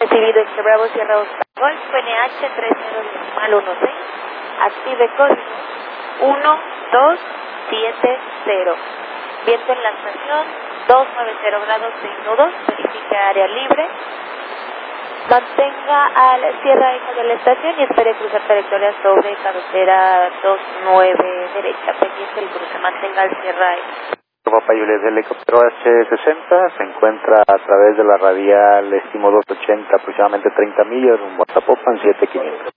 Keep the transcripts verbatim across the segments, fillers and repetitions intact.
Recibido X Bravo Sierra Oscar Golf, P N H tres cero decimal uno seis, active código uno dos siete cero. Viento en la estación doscientos noventa grados seis nudos, verifique área libre. Mantenga al Sierra Eco de la estación y espere cruzar trayectoria sobre carretera veintinueve derecha, pendiente el cruce, mantenga al Sierra Eco. Papa Juliet, el helicóptero H sesenta se encuentra a través de la radial estimo doscientos ochenta, aproximadamente treinta millas, rumbo a Zapopan, siete mil quinientos.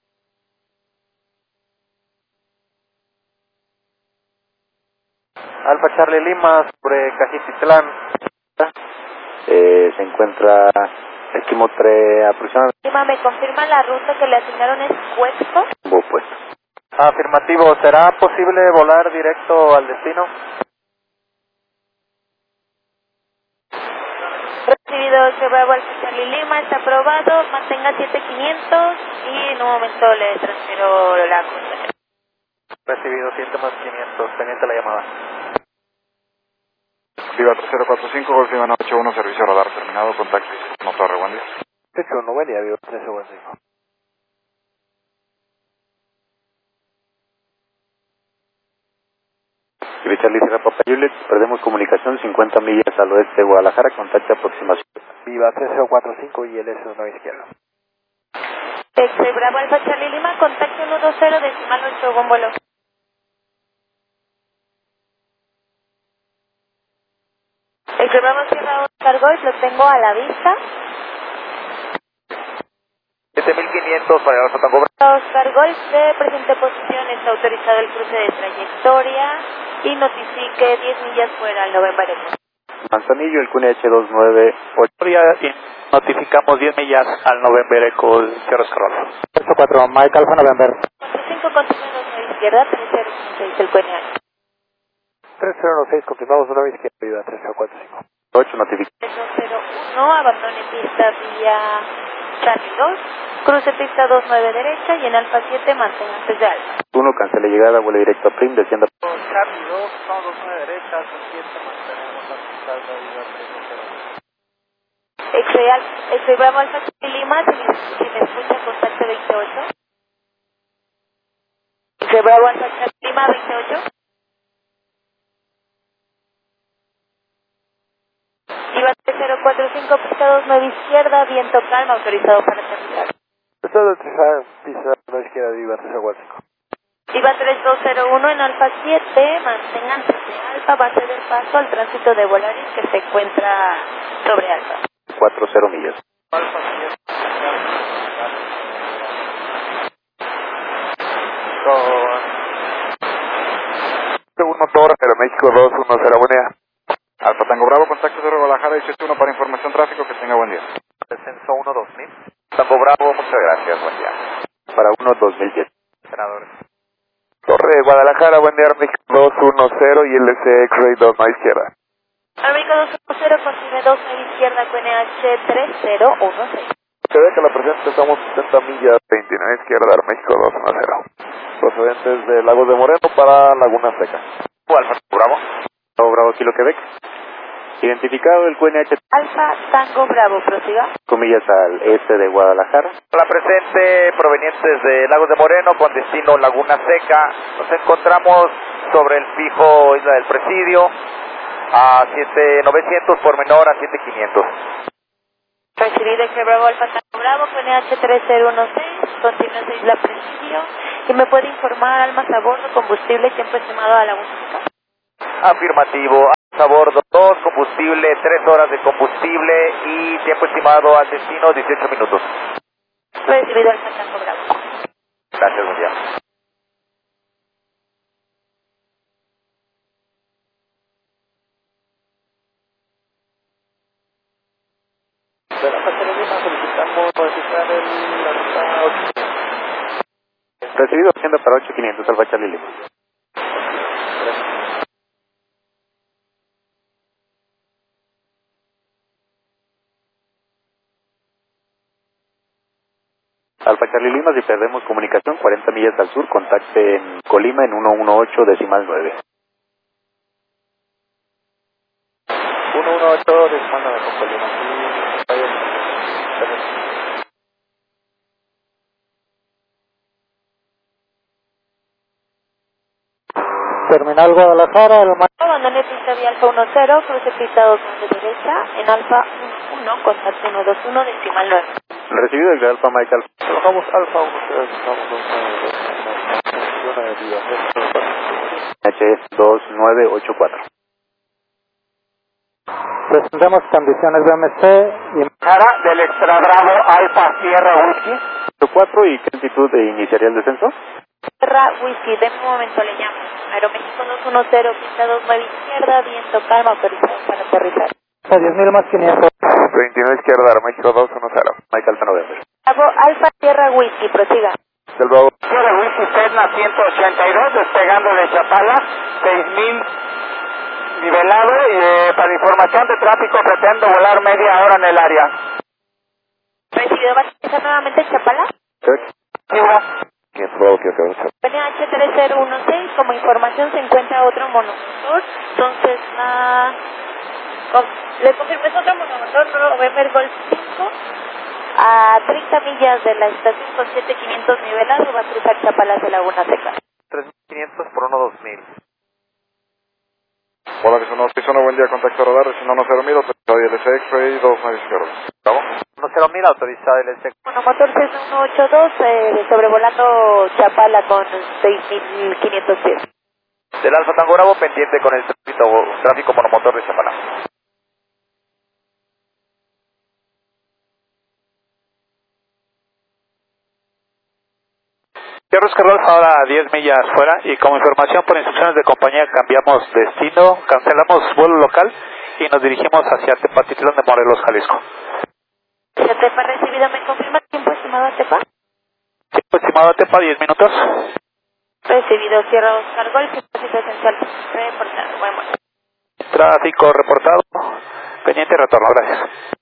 Alfa Charlie Lima, sobre Cajititlán, eh, se encuentra estimo tres, aproximadamente. Lima, ¿me confirma la ruta que le asignaron es Cuexco? Opuesto. Afirmativo, ¿será posible volar directo al destino? Recibido X Bravo Alfa Charlie Lima, está aprobado, mantenga siete mil quinientos y en un momento le transfiero la cuenta. Recibido siete más quinientos, pendiente la llamada. Viva tres cero cuatro cinco, Golf Viva ocho uno, servicio radar terminado, contacto no torre, buen día. tres cero uno, buen día, Viva tres cero cuatro cinco. Charlie Sierra Papa Juliet, perdemos comunicación cincuenta millas al oeste de Guadalajara, contacto aproximación. Viva tres cero cuatro cinco y el S uno izquierdo. X Bravo Alfa Charlie Lima, contacto uno dos cero decimal ocho, buen vuelo. X Bravo Sierra Oscar Golf, lo tengo a la vista. siete mil quinientos para el Alfa Tango Bravo. Oscar Golf, de presente posición, está autorizado el cruce de trayectoria y notifique diez millas fuera al November Eco. Manzanillo, el Q N H dos nueve ocho. Y notificamos diez millas al November Eco, Sierra Oscar Golf. ocho cuatro, Mike Alfa November. cuatro cinco, continúa dos nueve izquierda, tres cero seis, el Q N H. tres cero seis, confirmamos nueve izquierda, Viva tres cero cuatro cinco. ocho, notificamos. tres cero uno, abandone pista vía Charlie dos, cruce pista dos nueve derecha y en Alfa siete manténgase de Alfa. uno, cancele llegada, vuelo directo a Prim, descienda. Charlie dos, no, dos nueve derecha, siete, mantenemos la pista de Viva tres cero uno. X-Ray, X-Ray Bravo Alfa Charlie Lima, si me, si me escucha, contacto veintiocho. X-Ray Bravo Alfa Charlie Lima, veintiocho. Iba tres cero cuatro cinco, pista dos nueve izquierda, viento calma, autorizado para aterrizar. Está de pista nueve izquierda, Viva tres cero cuatro cinco. Iba tres dos cero uno en Alfa siete, manténganse de Alfa, va a ceder paso al tránsito de Volaris que se encuentra sobre Alfa. cuatro cero millas. Alfa siete. Con uno Torre, Aeroméxico dos uno cero, buen día. Alfa Tango Bravo, contacto de Guadalajara, dieciocho uno para información tráfico, que tenga buen día. Descenso uno dos mil. Tango Bravo, muchas gracias, buen día. Para uno dos mil diez. Senadores. Torre Guadalajara, buen día, México dos uno cero y L C X-Ray dos a izquierda. América dos uno cero, continúe dos nueve izquierda, Q N H tres cero uno seis. Se ve que la presente estamos sesenta millas, veintinueve izquierda, México dos uno cero. Procedentes de Lagos de Moreno para Laguna Seca. Alfa Bravo. Bravo, Bravo, Kilo, Quebec. Identificado el Q N H. Alfa Tango Bravo, prosiga. Comillas al este de Guadalajara. La presente, provenientes de Lagos de Moreno, con destino Laguna Seca. Nos encontramos sobre el fijo Isla del Presidio, a siete mil novecientos, por menor a siete mil quinientos. Recibido X Bravo Alfa Tango Bravo, Q N H tres cero uno seis, continúa esa Isla Presidio. ¿Y me puede informar almas a bordo, combustible, tiempo estimado a Laguna Seca? Afirmativo. A bordo dos, combustible, tres horas de combustible y tiempo estimado al destino dieciocho minutos. Recibido Alfa Tango Bravo. Gracias, buen día. De la Pacha Lima solicitamos registrar el, la ruta ocho. Recibido hacienda para ocho quinientos, Alfa Charlie Lima. Alfa Charlie Lima, si perdemos comunicación, cuarenta millas al sur, contacte en Colima en uno uno ocho decimal nueve. uno uno ocho decimal nueve con Colima. Terminal Guadalajara, el Abandone pista de Alfa uno cero, cruce pista dos de derecha, en Alfa uno, contacto uno dos uno, decimal nueve. Recibido el Alfa Mike Alfa. Bajamos Alfa uno cero, H S dos nueve ocho cuatro. presentamos condiciones de M C y Cara del Extra Bravo Alfa Sierra Whisky. cuatro y qué altitud de iniciaría el descenso? Sierra Whisky, de un momento le llamo. Aeroméxico dos uno cero, pista dos nueve izquierda, viento calma, autorizado para aterrizar. a diez mil más quinientos. veintinueve izquierda, Aeroméxico dos uno cero. Mike Alfa November. Bravo Alfa Sierra Whisky, prosiga. Del Bravo. Sierra Whisky Cessna ciento ochenta y dos, despegando de Chapala, seis mil nivelado y eh, para información de tráfico pretendo volar media hora en el área. Recibido, ¿va a aterrizar nuevamente en Chapala? ¿Quién es Bravo? ¿Qué acabas? P N H tres cero uno seis, como información se encuentra otro monomotor, entonces ah, con, le confirmo es otro monomotor, November Golf cinco, a treinta millas de la estación con siete mil quinientos nivelado, va a cruzar Chapala de Laguna Seca. tres mil quinientos por uno dos mil. Hola, que uno uno, buen día, contacto radar, uno cero mil, autorizado I L C X-Ray dos nueve izquierda. ¿Vamos? uno cero mil, autorizado I L C. Monomotor Cessna ciento ochenta y dos, eh, sobrevolando Chapala con seis mil quinientos pies. Del Alfa Tango Bravo, pendiente con el tráfico, tráfico monomotor de Chapala. Carlos Carlos ahora a diez millas fuera y como información por instrucciones de compañía cambiamos destino, cancelamos vuelo local y nos dirigimos hacia Tepatitlán de Morelos, Jalisco. ¿Se Tepa recibido? ¿Me confirma tiempo estimado a Tepa? Tiempo estimado a Tepa, diez minutos. Recibido, Sierra Oscar Golf, depósito esencial reportado. Bueno, Tráfico reportado, pendiente retorno, gracias.